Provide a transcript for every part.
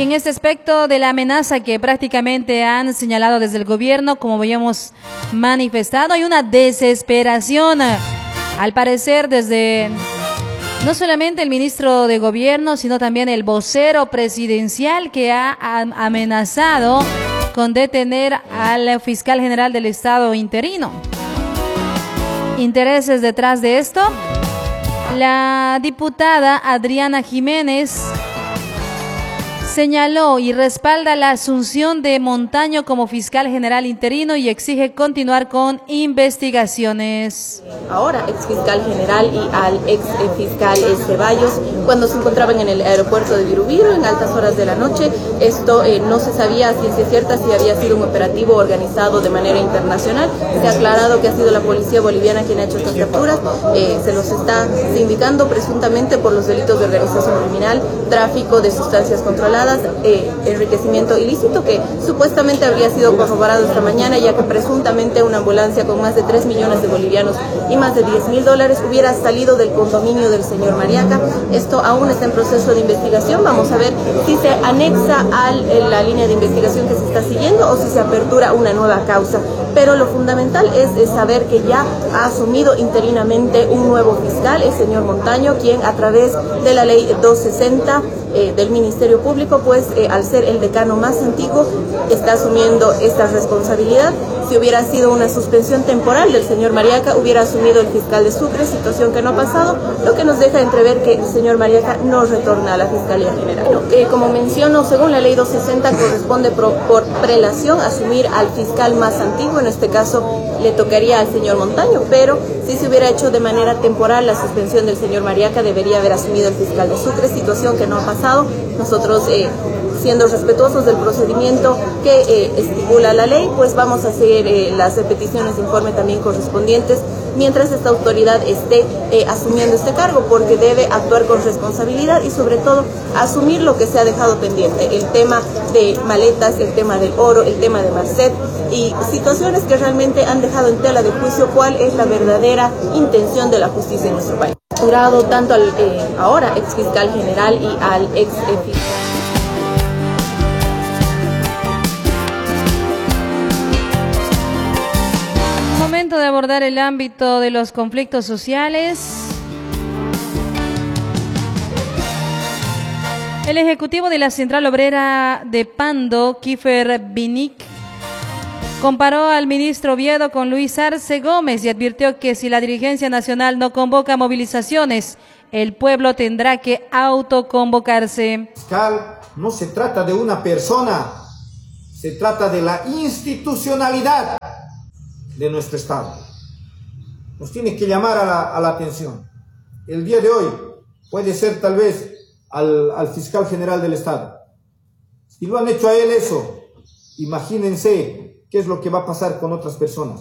en este aspecto de la amenaza que prácticamente han señalado desde el gobierno, como habíamos manifestado, hay una desesperación, al parecer, desde no solamente el ministro de gobierno, sino también el vocero presidencial, que ha amenazado con detener al fiscal general del Estado interino. ¿Intereses detrás de esto? La diputada Adriana Jiménez señaló y respalda la asunción de Montaño como fiscal general interino y exige continuar con investigaciones. Ahora ex fiscal general y al ex fiscal Ceballos, cuando se encontraban en el aeropuerto de Virubiro en altas horas de la noche. Esto no se sabía a ciencia cierta si había sido un operativo organizado de manera internacional. Se ha aclarado que ha sido la policía boliviana quien ha hecho estas capturas. Se los está sindicando presuntamente por los delitos de organización criminal, tráfico de sustancias controladas, enriquecimiento ilícito, que supuestamente habría sido corroborado esta mañana, ya que presuntamente una ambulancia con más de 3 millones de bolivianos y más de $10.000 hubiera salido del condominio del señor Mariaca. Esto aún está en proceso de investigación. Vamos a ver si se anexa a la línea de investigación que se está siguiendo o si se apertura una nueva causa. Pero lo fundamental es saber que ya ha asumido interinamente un nuevo fiscal, el señor Montaño, quien a través de la ley 260 del Ministerio Público, pues al ser el decano más antiguo, está asumiendo esta responsabilidad. Si hubiera sido una suspensión temporal del señor Mariaca, hubiera asumido el fiscal de Sucre, situación que no ha pasado, lo que nos deja entrever que el señor Mariaca no retorna a la Fiscalía General. Como menciono, según la ley 260, corresponde por prelación asumir al fiscal más antiguo. En este caso le tocaría al señor Montaño, pero si se hubiera hecho de manera temporal la suspensión del señor Mariaca, debería haber asumido el fiscal de Sucre, situación que no ha pasado. Nosotros, siendo respetuosos del procedimiento que estipula la ley, pues vamos a hacer las peticiones de informe también correspondientes mientras esta autoridad esté asumiendo este cargo, porque debe actuar con responsabilidad y sobre todo asumir lo que se ha dejado pendiente, el tema de maletas, el tema del oro, el tema de Marcet y situaciones que realmente han dejado en tela de juicio cuál es la verdadera intención de la justicia en nuestro país. Jurado tanto al ahora ex fiscal general y al ex fiscal. Momento de abordar el ámbito de los conflictos sociales. El ejecutivo de la Central Obrera de Pando, Kiefer Binic, comparó al ministro Oviedo con Luis Arce Gómez y advirtió que si la dirigencia nacional no convoca movilizaciones, el pueblo tendrá que autoconvocarse. Fiscal, no se trata de una persona, se trata de la institucionalidad de nuestro Estado. Nos tiene que llamar a la atención. El día de hoy puede ser tal vez al fiscal general del Estado. Si lo han hecho a él eso, imagínense qué es lo que va a pasar con otras personas.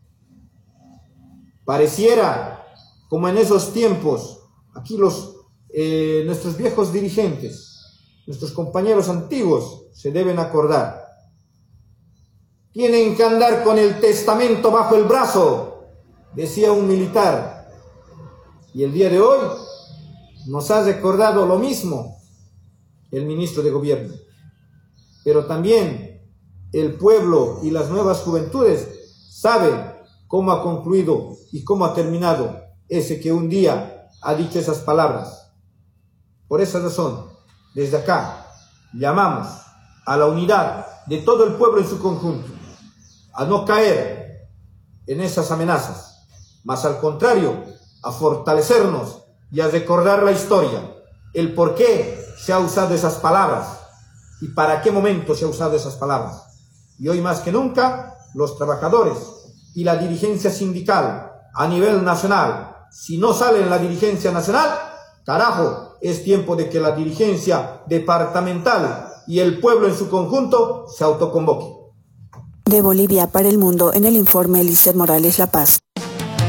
Pareciera como en esos tiempos, aquí nuestros viejos dirigentes, nuestros compañeros antiguos se deben acordar. Tienen que andar con el testamento bajo el brazo, decía un militar. Y el día de hoy nos ha recordado lo mismo el ministro de Gobierno. Pero también el pueblo y las nuevas juventudes saben cómo ha concluido y cómo ha terminado ese que un día ha dicho esas palabras. Por esa razón, desde acá, llamamos a la unidad de todo el pueblo en su conjunto, a no caer en esas amenazas, más al contrario, a fortalecernos y a recordar la historia, el por qué se ha usado esas palabras y para qué momento se ha usado esas palabras. Y hoy más que nunca, los trabajadores y la dirigencia sindical a nivel nacional, si no sale en la dirigencia nacional, carajo, es tiempo de que la dirigencia departamental y el pueblo en su conjunto se autoconvoque. De Bolivia para el mundo, en el informe Lizeth Morales La Paz.